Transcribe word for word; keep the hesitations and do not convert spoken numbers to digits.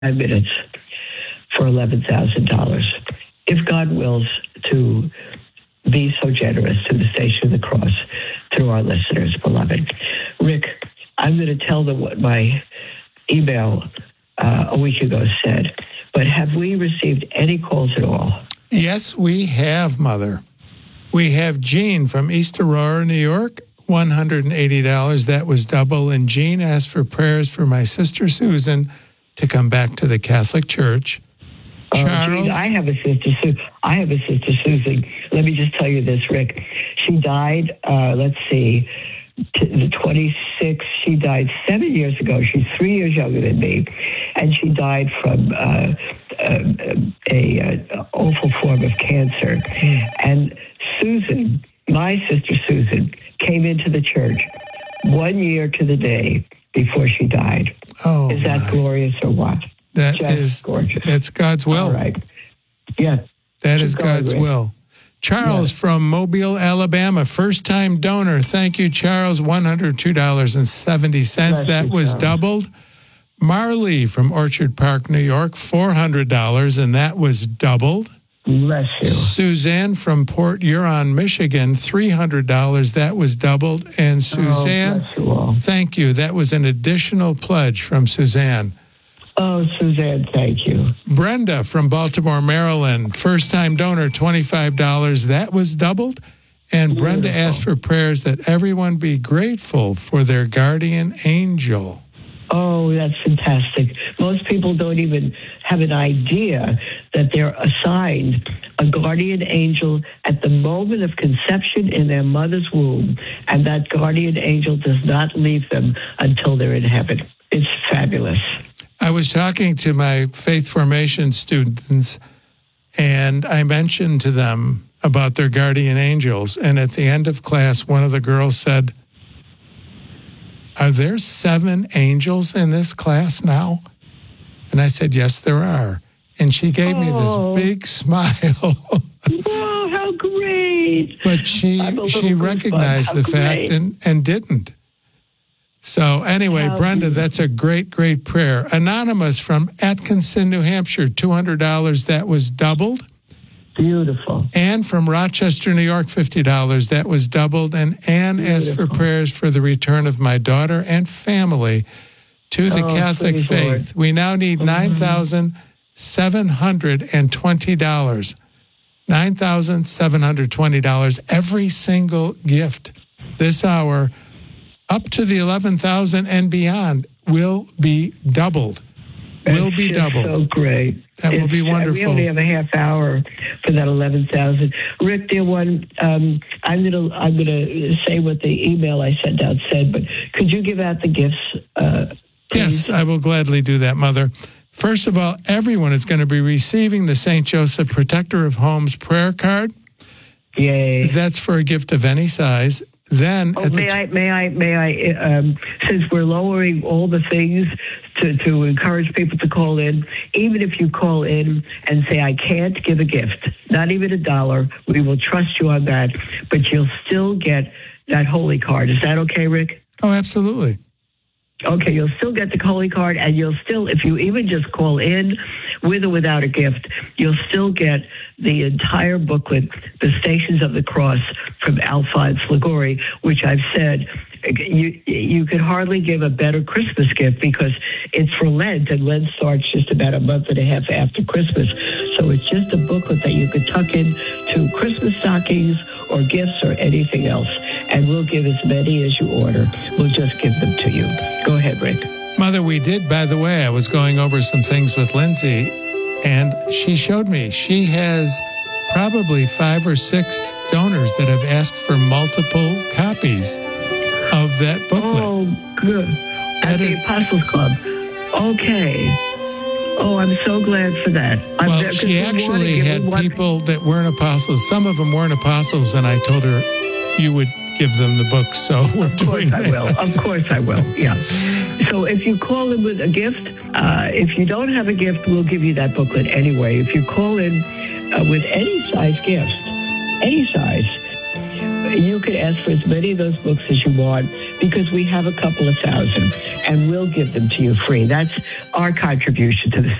minutes for eleven thousand dollars. If God wills to be so generous to the Station of the Cross through our listeners, beloved. Rick, I'm going to tell them what my email uh, a week ago said, but have we received any calls at all? Yes, we have, Mother. We have Jean from East Aurora, New York, one hundred eighty dollars. That was double. And Jean asked for prayers for my sister Susan to come back to the Catholic Church. Oh, Charles, geez, I have a sister. Su- I have a sister, Susan. Let me just tell you this, Rick. She died. Uh, let's see, t- the twenty-sixth. She died seven years ago. She's three years younger than me, and she died from uh, a, a, a awful form of cancer. Mm. And Susan, my sister Susan, came into the church one year to the day before she died. Oh, is that my. glorious or what? That Just is gorgeous. That's God's will. All right. Yeah. That is God's will. Charles yes. from Mobile, Alabama, first-time donor. Thank you, Charles. one hundred two dollars and seventy cents. That you, was Charles. doubled. Marley from Orchard Park, New York, four hundred dollars, and that was doubled. Bless you. Suzanne from Port Huron, Michigan, three hundred dollars. That was doubled. And Suzanne, oh, you thank you. That was an additional pledge from Suzanne. Oh, Suzanne, thank you. Brenda from Baltimore, Maryland, first-time donor, twenty-five dollars. That was doubled. And Beautiful. Brenda asked for prayers that everyone be grateful for their guardian angel. Oh, that's fantastic. Most people don't even have an idea that they're assigned a guardian angel at the moment of conception in their mother's womb, and that guardian angel does not leave them until they're in heaven. It's fabulous. I was talking to my faith formation students, and I mentioned to them about their guardian angels. And at the end of class, one of the girls said, "Are there seven angels in this class now?" And I said, "Yes, there are." And she gave oh. me this big smile. Oh, how great. But she she recognized the fact and, and didn't. So anyway, How Brenda, beautiful. that's a great, great prayer. Anonymous from Atkinson, New Hampshire, two hundred dollars. That was doubled. Beautiful. Anne from Rochester, New York, fifty dollars. That was doubled. And Anne Beautiful. asked for prayers for the return of my daughter and family to the oh, Catholic faith. Lord. We now need mm-hmm. nine thousand seven hundred twenty dollars. nine thousand seven hundred twenty dollars. Every single gift this hour up to the eleven thousand and beyond will be doubled. Will It's be doubled. So great. That it's, will be wonderful. We only have a half hour for that eleven thousand. Rick, dear one, um, I'm gonna I'm gonna say what the email I sent out said, but could you give out the gifts? Uh, yes, I will gladly do that, Mother. First of all, everyone is going to be receiving the Saint Joseph Protector of Homes prayer card. Yay! That's for a gift of any size. Then, oh, may, t- I, may I, may I, um, since we're lowering all the things to, to encourage people to call in, even if you call in and say, I can't give a gift, not even a dollar, we will trust you on that, but you'll still get that holy card. Is that okay, Rick? Oh, absolutely. Okay, you'll still get the holy card, and you'll still, if you even just call in with or without a gift, you'll still get the entire booklet, The Stations of the Cross from Alphonse Liguori, which I've said you you could hardly give a better Christmas gift because it's for Lent, and Lent starts just about a month and a half after Christmas. So it's just a booklet that you could tuck in to Christmas stockings or gifts or anything else. And we'll give as many as you order. We'll just give them to you. Go ahead, Rick. Mother, we did, by the way, I was going over some things with Lindsay, and she showed me she has probably five or six donors that have asked for multiple copies of that booklet. Oh, good. At That the is- Apostles Club. Okay. Oh, I'm so glad for that. I'm Well, there- 'cause she we actually wanna give- had we want- people that weren't apostles. Some of them weren't apostles, and I told her you would give them the book, so we're Of course doing I that. will. Of course I will. Yeah. So if you call in with a gift, uh, if you don't have a gift, we'll give you that booklet anyway. If you call in uh, with any size gift, any size, you could ask for as many of those books as you want because we have a couple of thousand, and we'll give them to you free. That's our contribution to the